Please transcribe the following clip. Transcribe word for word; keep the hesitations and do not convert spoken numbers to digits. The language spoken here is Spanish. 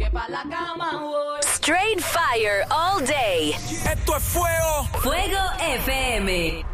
que pa' la cama voy. Straight fire all day. Esto es fuego. Fuego F M.